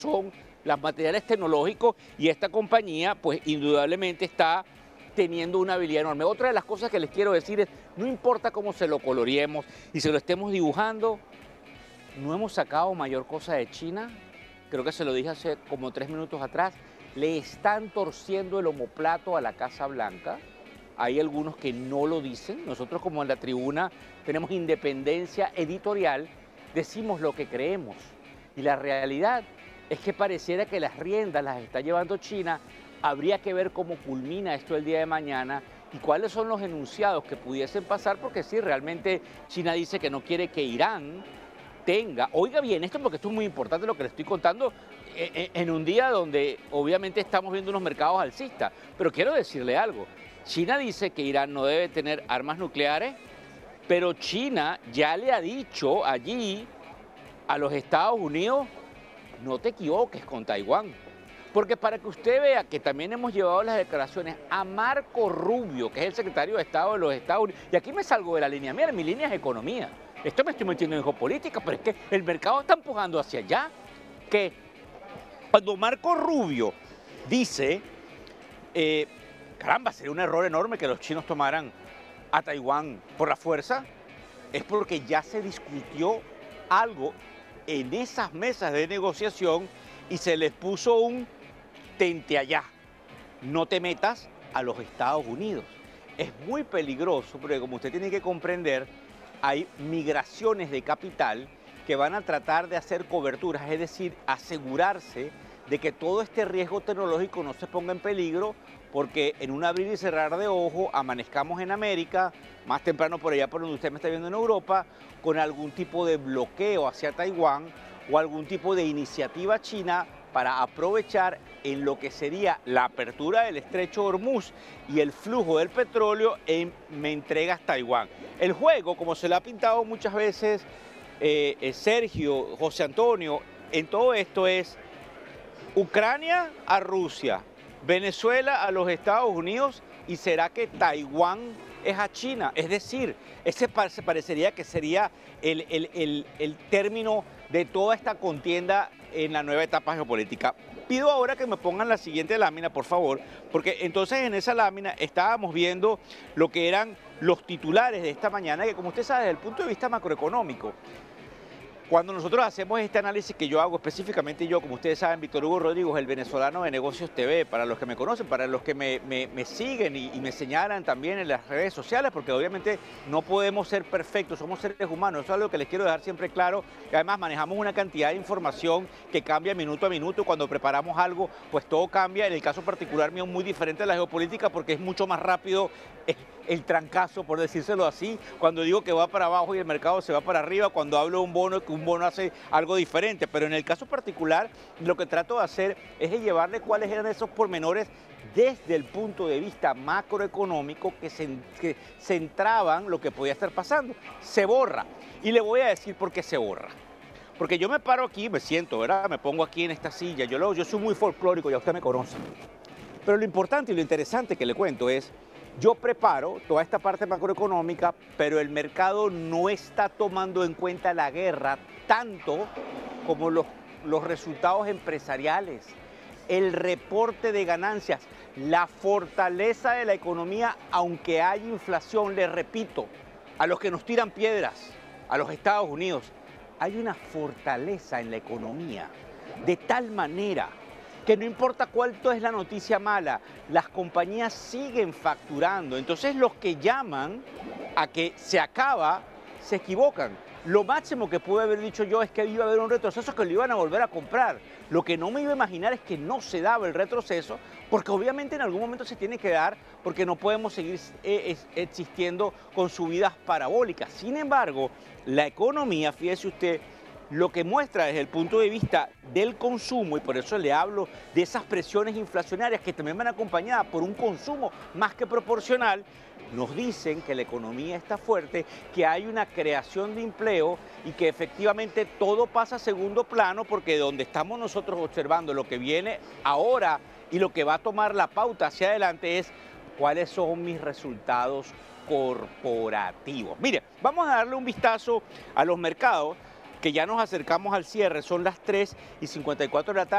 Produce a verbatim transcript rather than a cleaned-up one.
son los materiales tecnológicos y esta compañía pues indudablemente está teniendo una habilidad enorme. Otra de las cosas que les quiero decir es, no importa cómo se lo coloreemos y se lo estemos dibujando, no hemos sacado mayor cosa de China. Creo que se lo dije hace como tres minutos atrás. Le están torciendo el omoplato a la Casa Blanca. Hay algunos que no lo dicen. Nosotros, como en la tribuna tenemos independencia editorial, decimos lo que creemos. Y la realidad es que pareciera que las riendas las está llevando China. Habría que ver cómo culmina esto el día de mañana y cuáles son los enunciados que pudiesen pasar, porque sí, realmente China dice que no quiere que Irán tenga, oiga bien esto porque esto es muy importante lo que le estoy contando en un día donde obviamente estamos viendo unos mercados alcistas, pero quiero decirle algo, China dice que Irán no debe tener armas nucleares, pero China ya le ha dicho allí a los Estados Unidos, no te equivoques con Taiwán, porque para que usted vea que también hemos llevado las declaraciones a Marco Rubio, que es el secretario de Estado de los Estados Unidos, y aquí me salgo de la línea, mira, mi línea es economía. Esto me estoy metiendo en geopolítica, pero es que el mercado está empujando hacia allá. Que cuando Marco Rubio dice, eh, caramba, sería un error enorme que los chinos tomaran a Taiwán por la fuerza, es porque ya se discutió algo en esas mesas de negociación y se les puso un tente allá. No te metas a los Estados Unidos. Es muy peligroso, porque como usted tiene que comprender, hay migraciones de capital que van a tratar de hacer coberturas, es decir, asegurarse de que todo este riesgo tecnológico no se ponga en peligro, porque en un abrir y cerrar de ojo amanezcamos en América, más temprano por allá por donde usted me está viendo en Europa, con algún tipo de bloqueo hacia Taiwán o algún tipo de iniciativa china para aprovechar en lo que sería la apertura del estrecho Hormuz y el flujo del petróleo en me entregas Taiwán. El juego, como se le ha pintado muchas veces eh, eh, Sergio, José Antonio, en todo esto es Ucrania a Rusia, Venezuela a los Estados Unidos y será que Taiwán es a China. Es decir, ese se parecería que sería el, el, el, el término de toda esta contienda en la nueva etapa geopolítica. Pido ahora que me pongan la siguiente lámina, por favor, porque entonces en esa lámina estábamos viendo lo que eran los titulares de esta mañana, que como usted sabe, desde el punto de vista macroeconómico, cuando nosotros hacemos este análisis que yo hago, específicamente yo, como ustedes saben, Víctor Hugo Rodríguez, el venezolano de Negocios T V, para los que me conocen, para los que me, me, me siguen y, y me señalan también en las redes sociales, porque obviamente no podemos ser perfectos, somos seres humanos, eso es algo que les quiero dejar siempre claro, que además manejamos una cantidad de información que cambia minuto a minuto, cuando preparamos algo, pues todo cambia, en el caso particular mío muy diferente a la geopolítica, porque es mucho más rápido el, el trancazo, por decírselo así, cuando digo que va para abajo y el mercado se va para arriba, cuando hablo de un bono, que un bono hace algo diferente, pero en el caso particular lo que trato de hacer es de llevarle cuáles eran esos pormenores desde el punto de vista macroeconómico que, se, que centraban lo que podía estar pasando. Se borra, y le voy a decir por qué se borra. Porque yo me paro aquí, me siento, ¿verdad? Me pongo aquí en esta silla, yo, lo, yo soy muy folclórico, ya usted me conoce. Pero lo importante y lo interesante que le cuento es, yo preparo toda esta parte macroeconómica, pero el mercado no está tomando en cuenta la guerra tanto como los, los resultados empresariales, el reporte de ganancias, la fortaleza de la economía, aunque hay inflación, les repito, a los que nos tiran piedras, a los Estados Unidos, hay una fortaleza en la economía, de tal manera que no importa cuánto es la noticia mala, las compañías siguen facturando. Entonces los que llaman a que se acaba, se equivocan. Lo máximo que pude haber dicho yo es que iba a haber un retroceso, que lo iban a volver a comprar. Lo que no me iba a imaginar es que no se daba el retroceso, porque obviamente en algún momento se tiene que dar, porque no podemos seguir eh, existiendo con subidas parabólicas. Sin embargo, la economía, fíjese usted, lo que muestra desde el punto de vista del consumo, y por eso le hablo de esas presiones inflacionarias que también van acompañadas por un consumo más que proporcional, nos dicen que la economía está fuerte, que hay una creación de empleo y que efectivamente todo pasa a segundo plano, porque donde estamos nosotros observando lo que viene ahora y lo que va a tomar la pauta hacia adelante es cuáles son mis resultados corporativos. Mire, vamos a darle un vistazo a los mercados, que ya nos acercamos al cierre, son las tres y cincuenta y cuatro de la tarde.